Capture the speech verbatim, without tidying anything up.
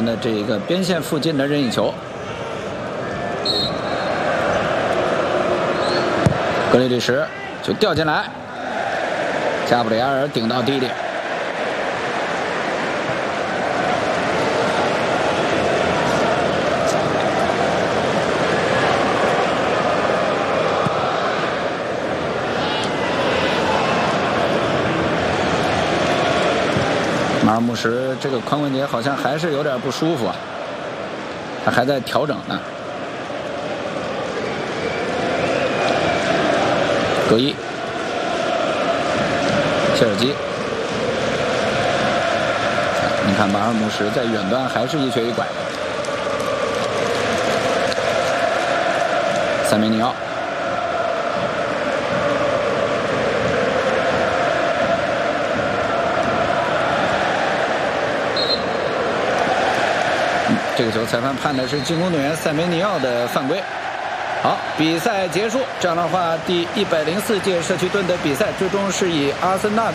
的这个边线附近的任意球。格里利什就掉进来，加布里埃尔顶到地里。马尔穆什这个髋关节好像还是有点不舒服啊，他还在调整呢。格伊、切尔基，你看马尔穆什在远端还是一瘸一拐。塞梅尼奥。这个球裁判判的是进攻队员塞梅尼奥的犯规。好，比赛结束。这样的话，第一百零四届社区盾的比赛最终是以阿森纳的